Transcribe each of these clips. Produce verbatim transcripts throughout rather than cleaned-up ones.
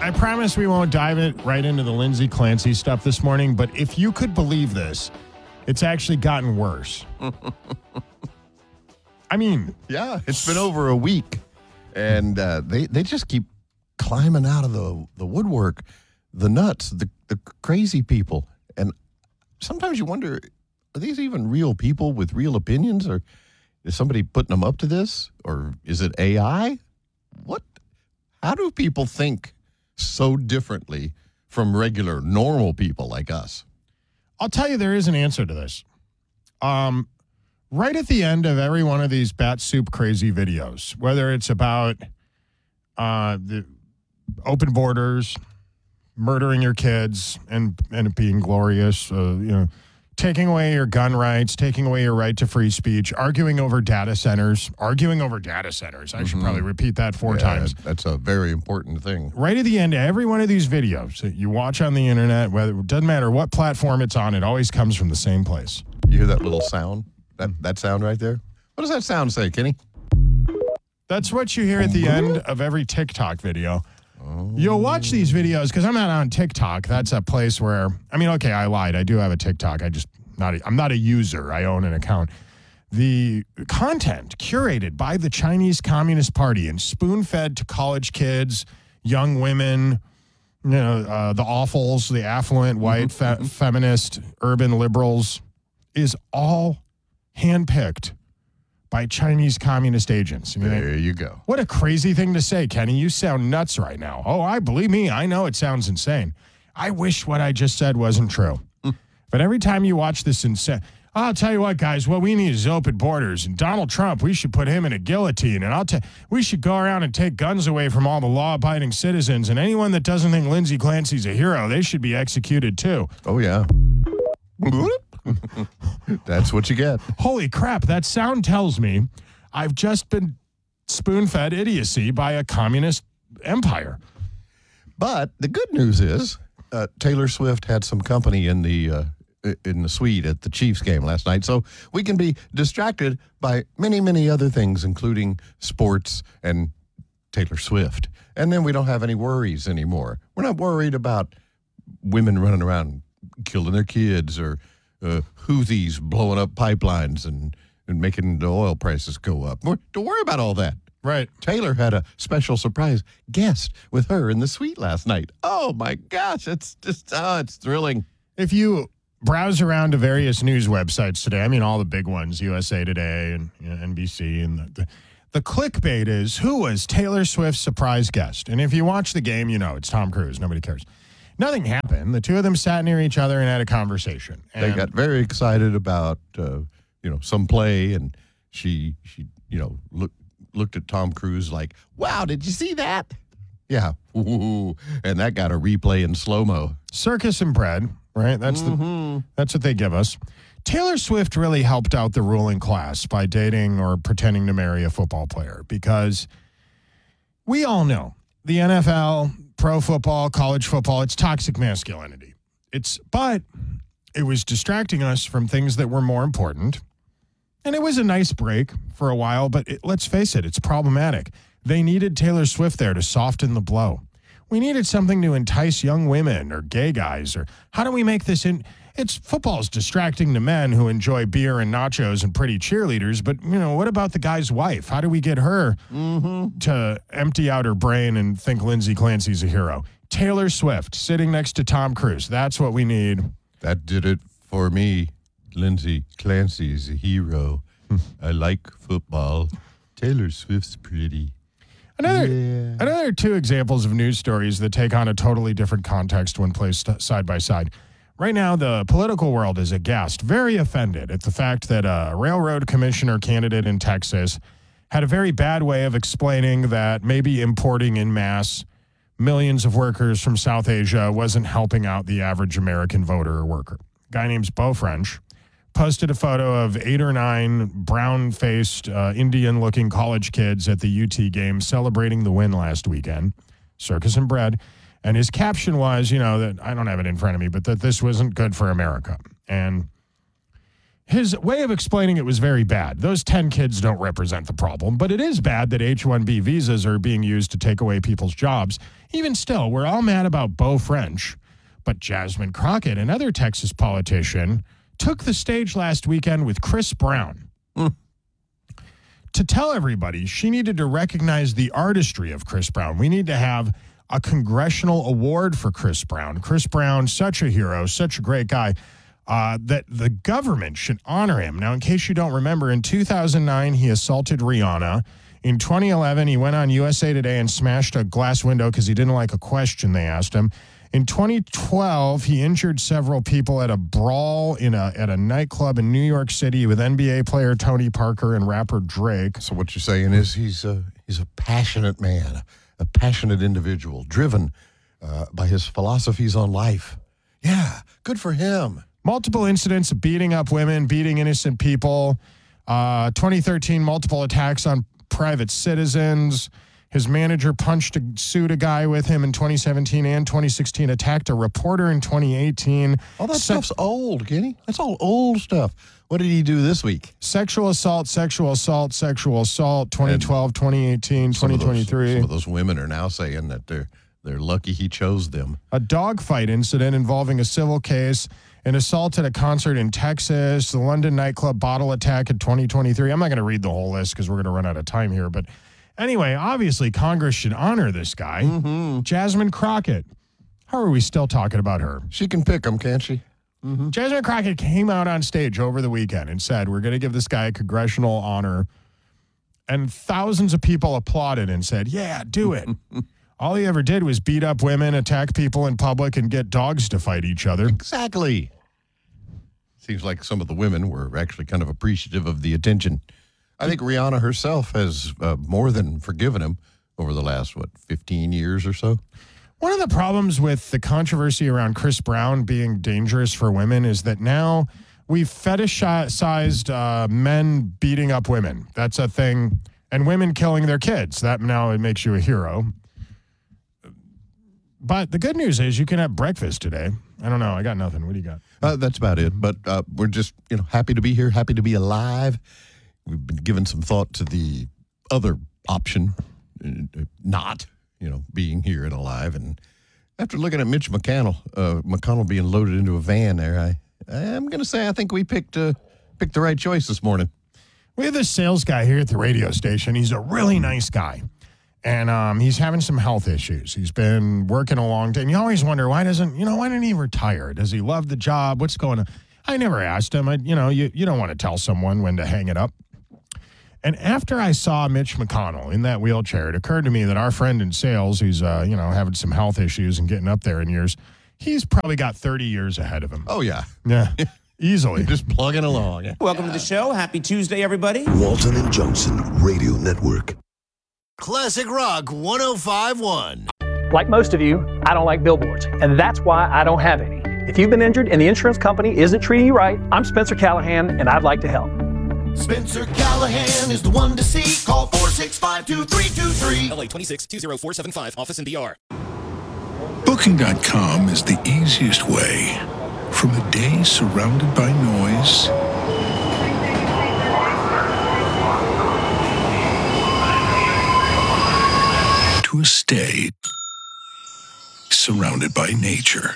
I promise we won't dive it right into the Lindsay Clancy stuff this morning, but if you could believe this, it's actually gotten worse. I mean... Yeah, it's been over a week, and uh, they, they just keep climbing out of the, the woodwork, the nuts, the, the crazy people. And sometimes you wonder, are these even real people with real opinions, or is somebody putting them up to this, or is it A I? What? How do people think so differently from regular, normal people like us? I'll tell you, there is an answer to this. Um, right at the end of every one of these bat soup crazy videos, whether it's about uh, the open borders, murdering your kids, and and it being glorious, uh, you know, taking away your gun rights, taking away your right to free speech, arguing over data centers, arguing over data centers. I should mm-hmm. probably repeat that four yeah, times. That's a very important thing. Right at the end of every one of these videos that you watch on the internet, whether it doesn't matter what platform it's on, it always comes from the same place. You hear that little sound? That that sound right there? What does that sound say, Kenny? That's what you hear at the end of every TikTok video. You'll watch these videos because I'm not on TikTok. That's a place where, I mean, okay, I lied. I do have a TikTok. I just not. A, I'm not a user. I own an account. The content curated by the Chinese Communist Party and spoon-fed to college kids, young women, you know, uh, the awfuls, the affluent, white, fe- feminist, urban liberals, is all handpicked by Chinese communist agents. I mean, there you go. What a crazy thing to say, Kenny. You sound nuts right now. Oh, I believe me. I know it sounds insane. I wish what I just said wasn't true. But every time you watch this insane, I'll tell you what, guys, what we need is open borders. And Donald Trump, we should put him in a guillotine. And I'll tell we should go around and take guns away from all the law-abiding citizens. And anyone that doesn't think Lindsay Clancy's a hero, they should be executed too. Oh, yeah. That's what you get. Holy crap, that sound tells me I've just been spoon-fed idiocy by a communist empire. But the good news is uh, Taylor Swift had some company in the uh, in the suite at the Chiefs game last night, so we can be distracted by many, many other things, including sports and Taylor Swift. And then we don't have any worries anymore. We're not worried about women running around killing their kids, or uh, Houthis blowing up pipelines and, and making the oil prices go up. We're, don't worry about all that. Right. Taylor had a special surprise guest with her in the suite last night. Oh, my gosh. It's just, oh, it's thrilling. If you browse around to various news websites today, I mean, all the big ones, U S A Today and you know, N B C, and the, the, the clickbait is, who was Taylor Swift's surprise guest? And if you watch the game, you know it's Tom Cruise. Nobody cares. Nothing happened. The two of them sat near each other and had a conversation. And they got very excited about, uh, you know, some play, and she, she, you know, looked looked at Tom Cruise like, wow, did you see that? Yeah. Ooh, and that got a replay in slow-mo. Circus and bread, right? That's mm-hmm. the that's what they give us. Taylor Swift really helped out the ruling class by dating or pretending to marry a football player, because we all know the N F L, pro football, college football, it's toxic masculinity. It's but it was distracting us from things that were more important. And it was a nice break for a while, but it, let's face it, it's problematic. They needed Taylor Swift there to soften the blow. We needed something to entice young women or gay guys, or how do we make this in? It's football's distracting to men who enjoy beer and nachos and pretty cheerleaders, but, you know, what about the guy's wife? How do we get her mm-hmm. to empty out her brain and think Lindsay Clancy's a hero? Taylor Swift sitting next to Tom Cruise. That's what we need. That did it for me. Lindsay Clancy's a hero. I like football. Taylor Swift's pretty. Another, yeah. another two examples of news stories that take on a totally different context when placed side by side. Right now, the political world is aghast, very offended at the fact that a railroad commissioner candidate in Texas had a very bad way of explaining that maybe importing en masse millions of workers from South Asia wasn't helping out the average American voter or worker. A guy named Beau French posted a photo of eight or nine brown-faced, uh, Indian-looking college kids at the U T game celebrating the win last weekend, circus and bread. And his caption was, you know, that I don't have it in front of me, but that this wasn't good for America. And his way of explaining it was very bad. Those ten kids don't represent the problem, but it is bad that H one B visas are being used to take away people's jobs. Even still, we're all mad about Beau French, but Jasmine Crockett, another Texas politician, took the stage last weekend with Chris Brown mm. to tell everybody she needed to recognize the artistry of Chris Brown. We need to have a congressional award for Chris Brown. Chris Brown, such a hero, such a great guy. Uh, that the government should honor him. Now, in case you don't remember, in two thousand nine, he assaulted Rihanna. In twenty eleven, he went on U S A Today and smashed a glass window because he didn't like a question they asked him. In twenty twelve, he injured several people at a brawl in a at a nightclub in New York City with N B A player Tony Parker and rapper Drake. So what you're saying is he's a, he's a passionate man, a passionate individual, driven uh, by his philosophies on life. Yeah, good for him. Multiple incidents of beating up women, beating innocent people. Uh, twenty thirteen, multiple attacks on private citizens. His manager punched a, sued a guy with him in twenty seventeen and twenty sixteen, attacked a reporter in twenty eighteen. All that Se- stuff's old, Kenny. That's all old stuff. What did he do this week? Sexual assault, sexual assault, sexual assault, twenty twelve, twenty eighteen, twenty twenty-three. Some of those women are now saying that they're they're lucky he chose them. A dogfight incident involving a civil case, an assault at a concert in Texas, the London nightclub bottle attack in twenty twenty-three. I'm not going to read the whole list because we're going to run out of time here. But anyway, obviously, Congress should honor this guy. Mm-hmm. Jasmine Crockett. How are we still talking about her? She can pick them, can't she? Mm-hmm. Jasmine Crockett came out on stage over the weekend and said, we're going to give this guy a congressional honor. And thousands of people applauded and said, yeah, do it. All he ever did was beat up women, attack people in public, and get dogs to fight each other. Exactly. Seems like some of the women were actually kind of appreciative of the attention. I think Rihanna herself has uh, more than forgiven him over the last, what, fifteen years or so? One of the problems with the controversy around Chris Brown being dangerous for women is that now we've fetishized uh, men beating up women. That's a thing. And women killing their kids. That now it makes you a hero. But the good news is you can have breakfast today. I don't know. I got nothing. What do you got? Uh, that's about it. But uh, we're just, you know, happy to be here, happy to be alive. We've been giving some thought to the other option, uh, not, you know, being here and alive. And after looking at Mitch McConnell, uh, McConnell being loaded into a van there, I, I'm going to say I think we picked uh, picked the right choice this morning. We have this sales guy here at the radio station. He's a really nice guy. And um, he's having some health issues. He's been working a long time. You always wonder, why doesn't, you know, why didn't he retire? Does he love the job? What's going on? I never asked him. I, you know, you, you don't want to tell someone when to hang it up. And after I saw Mitch McConnell in that wheelchair, it occurred to me that our friend in sales, who's, uh, you know, having some health issues and getting up there in years, he's probably got thirty years ahead of him. Oh, yeah. Yeah. Easily. Just plugging along. Welcome yeah. to the show. Happy Tuesday, everybody. Walton and Johnson Radio Network. Classic Rock one oh five point one. Like most of you, I don't like billboards, and that's why I don't have any. If you've been injured and the insurance company isn't treating you right, I'm Spencer Callahan, and I'd like to help. Spencer Callahan is the one to see. Call four six five, two three two three. L A twenty-six, two oh four seven five. Office in D R. Booking dot com is the easiest way. From a day surrounded by noise to a stay surrounded by nature.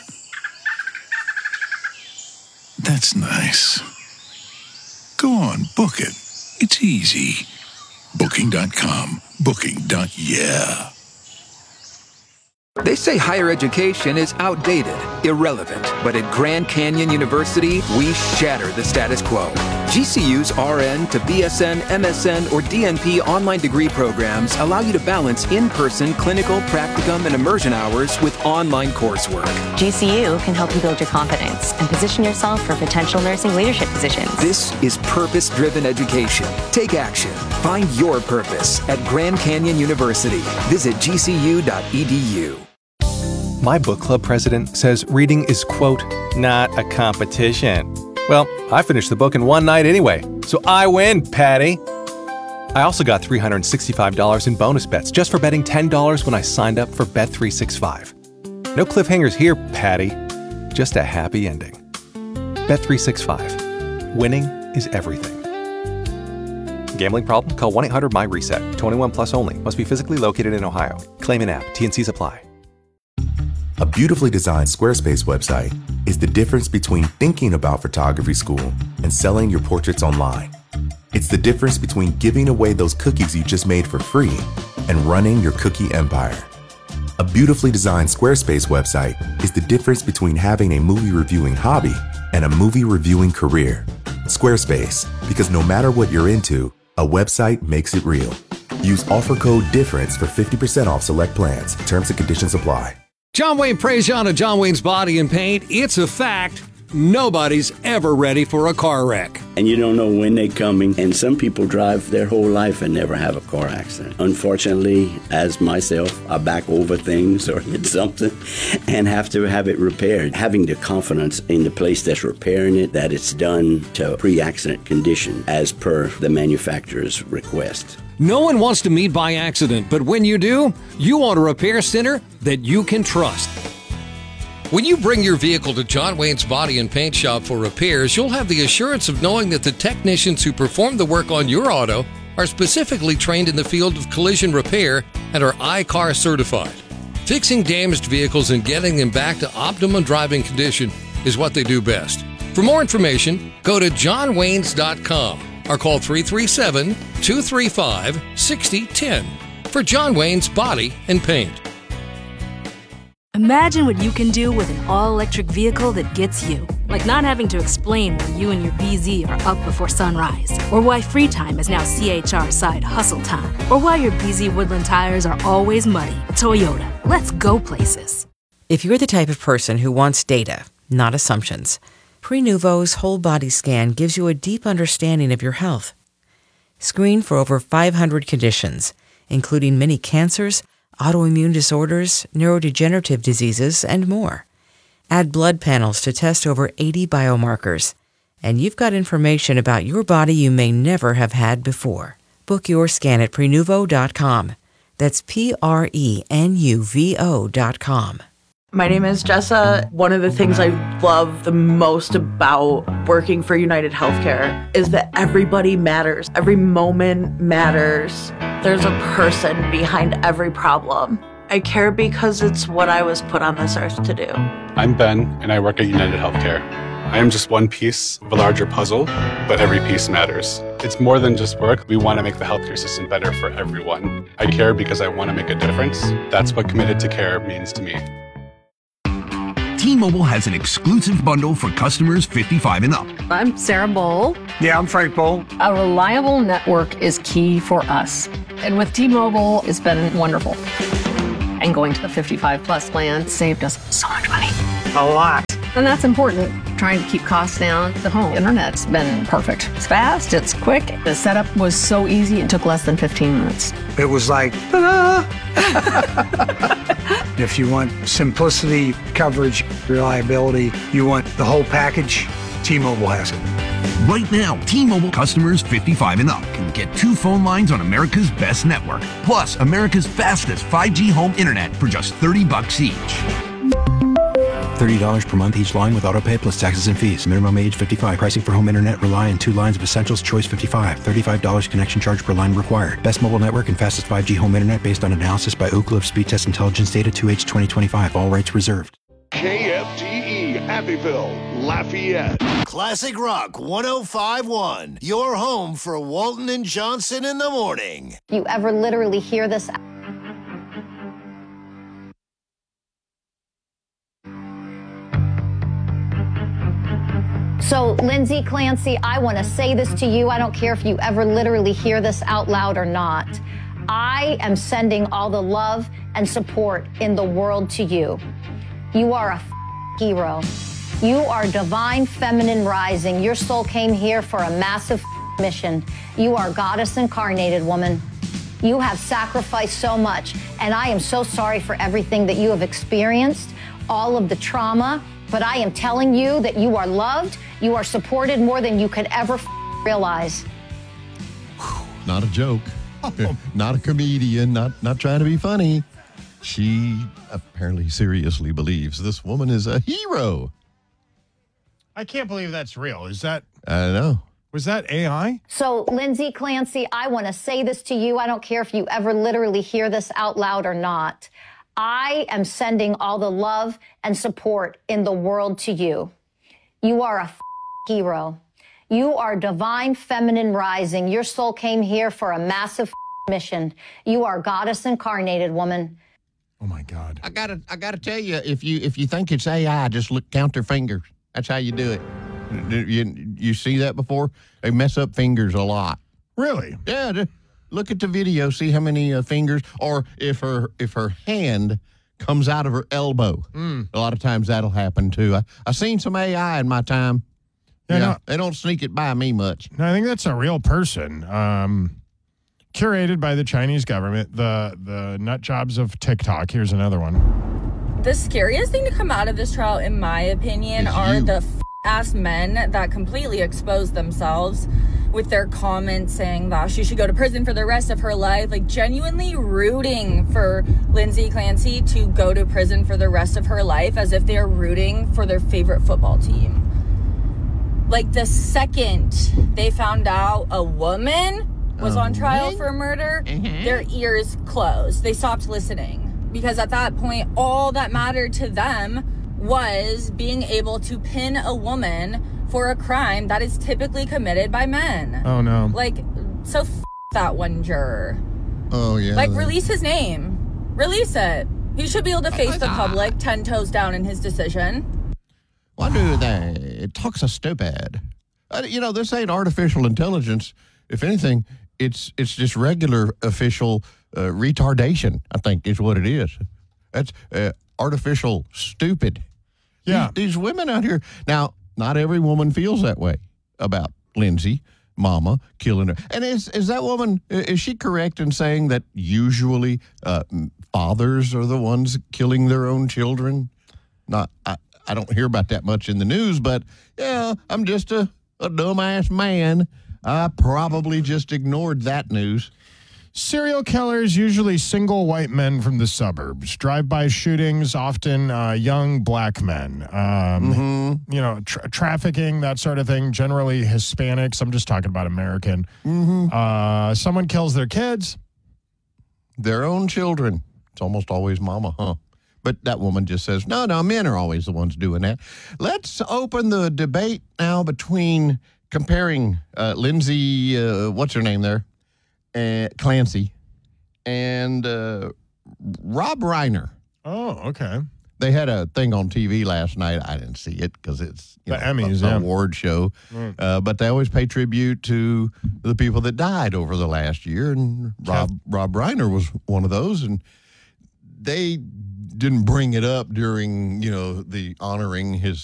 That's nice. Go on, book it. It's easy. Booking dot com. Booking. Yeah. They say higher education is outdated, irrelevant, but at Grand Canyon University, we shatter the status quo. G C U's R N to B S N, M S N, or D N P online degree programs allow you to balance in-person clinical, practicum, and immersion hours with online coursework. G C U can help you build your confidence and position yourself for potential nursing leadership positions. This is purpose-driven education. Take action. Find your purpose at Grand Canyon University. Visit G C U dot E D U. My book club president says reading is, quote, not a competition. Well, I finished the book in one night anyway, so I win, Patty. I also got three hundred sixty-five dollars in bonus bets just for betting ten dollars when I signed up for Bet three sixty-five. No cliffhangers here, Patty. Just a happy ending. Bet three sixty-five. Winning is everything. Gambling problem? Call one eight hundred my reset. twenty-one plus only. Must be physically located in Ohio. Claim in app. T N Cs apply. A beautifully designed Squarespace website is the difference between thinking about photography school and selling your portraits online. It's the difference between giving away those cookies you just made for free and running your cookie empire. A beautifully designed Squarespace website is the difference between having a movie reviewing hobby and a movie reviewing career. Squarespace, because no matter what you're into, a website makes it real. Use offer code DIFFERENCE for fifty percent off select plans. Terms and conditions apply. John Wayne Prejean of John Wayne's Body and Paint. It's a fact. Nobody's ever ready for a car wreck. And you don't know when they're coming. And some people drive their whole life and never have a car accident. Unfortunately, as myself, I back over things or hit something and have to have it repaired. Having the confidence in the place that's repairing it, that it's done to pre-accident condition as per the manufacturer's request. No one wants to meet by accident, but when you do, you want a repair center that you can trust. When you bring your vehicle to John Wayne's Body and Paint Shop for repairs, you'll have the assurance of knowing that the technicians who perform the work on your auto are specifically trained in the field of collision repair and are I C A R certified. Fixing damaged vehicles and getting them back to optimum driving condition is what they do best. For more information, go to john waynes dot com or call three three seven, two three five, six zero one zero for John Wayne's Body and Paint. Imagine what you can do with an all-electric vehicle that gets you. Like not having to explain why you and your B Z are up before sunrise. Or why free time is now C H R side hustle time. Or why your B Z Woodland tires are always muddy. Toyota, let's go places. If you're the type of person who wants data, not assumptions, Prenuvo's whole body scan gives you a deep understanding of your health. Screen for over five hundred conditions, including many cancers, autoimmune disorders, neurodegenerative diseases, and more. Add blood panels to test over eighty biomarkers. And you've got information about your body you may never have had before. Book your scan at prenuvo dot com. That's P R E N U V O dot com. My name is Jessa. One of the things I love the most about working for United Healthcare is that everybody matters. Every moment matters. There's a person behind every problem. I care because it's what I was put on this earth to do. I'm Ben, and I work at United Healthcare. I am just one piece of a larger puzzle, but every piece matters. It's more than just work. We want to make the healthcare system better for everyone. I care because I want to make a difference. That's what Committed to Care means to me. T-Mobile has an exclusive bundle for customers fifty-five and up. I'm Sarah Bowl. Yeah, I'm Frank Bowl. A reliable network is key for us. And with T-Mobile, it's been wonderful. And going to the fifty-five plus plan saved us so much money. A lot. And that's important. Trying to keep costs down. The home internet's been perfect. It's fast, it's quick. The setup was so easy, it took less than fifteen minutes. It was like, ta-da! If you want simplicity, coverage, reliability, you want the whole package, T-Mobile has it. Right now, T-Mobile customers fifty-five and up can get two phone lines on America's best network, plus America's fastest five G home internet for just thirty bucks each. thirty dollars per month each line with autopay plus taxes and fees. Minimum age fifty-five. Pricing for home internet rely on two lines of Essentials Choice fifty-five. thirty-five dollars connection charge per line required. Best mobile network and fastest five G home internet based on analysis by Ookla of Speed Test Intelligence data two H twenty twenty-five. All rights reserved. K F T E, Happyville, Lafayette. Classic Rock one oh five point one. Your home for Walton and Johnson in the morning. You ever literally hear this? So, Lindsay Clancy, I want to say this to you. I don't care if you ever literally hear this out loud or not. I am sending all the love and support in the world to you. You are a f- hero. You are divine feminine rising. Your soul came here for a massive f- mission. You are goddess incarnated, woman. You have sacrificed so much, and I am so sorry for everything that you have experienced, all of the trauma, but I am telling you that you are loved, you are supported more than you could ever f- realize. Not a joke. Not a comedian, not, not trying to be funny. She apparently seriously believes this woman is a hero. I can't believe that's real. Is that? I don't know. Was that A I? So, Lindsay Clancy, I want to say this to you. I don't care if you ever literally hear this out loud or not. I am sending all the love and support in the world to you. You are a f- hero. You are divine feminine rising. Your soul came here for a massive f- mission. You are goddess incarnated, woman. Oh my God. I gotta I gotta tell you, if you if you think it's A I, just look count their fingers. That's how you do it. You, you see that before? They mess up fingers a lot. Really? Yeah. Just look at the video, see how many uh, fingers, or if her if her hand comes out of her elbow. Mm. A lot of times that'll happen too. I I seen some A I in my time. Yeah, Yeah, no- they don't sneak it by me much. No, I think that's a real person. Um, curated by the Chinese government. The the nut jobs of TikTok. Here's another one. The scariest thing to come out of this trial, in my opinion, Is are you. the f***ass men that completely expose themselves with their comments saying that she should go to prison for the rest of her life, like genuinely rooting for Lindsay Clancy to go to prison for the rest of her life as if they're rooting for their favorite football team. Like the second they found out a woman was A on trial woman? for murder, Mhm. their ears closed. They stopped listening. Because at that point, all that mattered to them was being able to pin a woman for a crime that is typically committed by men. Oh, no. Like, so f- that one juror. Oh, yeah. Like, release his name. Release it. He should be able to face the public ten toes down in his decision. Why do they talk so stupid? Uh, you know, this ain't artificial intelligence. If anything, it's it's just regular official uh, retardation, I think is what it is. That's uh, artificial stupid. Yeah. These, these women out here. Now, not every woman feels that way about Lindsay, mama, killing her. And is, is that woman, is she correct in saying that usually uh, fathers are the ones killing their own children? Not, I, I don't hear about that much in the news, but yeah, I'm just a, a dumbass man. I probably just ignored that news. Serial killers, usually single white men from the suburbs. Drive-by shootings, often uh, young black men. Um, Mm-hmm. You know, tra- trafficking, that sort of thing. Generally Hispanics. I'm just talking about American. Mm-hmm. Uh, someone kills their kids. Their own children. It's almost always mama, huh? But that woman just says, no, no, men are always the ones doing that. Let's open the debate now between comparing uh, Lindsay, uh, what's her name there? Uh, Clancy, and uh, Rob Reiner. Oh, okay. They had a thing on T V last night. I didn't see it because it's you The know, Emmys, a, yeah. award show. Mm. Uh, but they always pay tribute to the people that died over the last year, and Rob Rob Reiner was one of those. And they didn't bring it up during you know the honoring his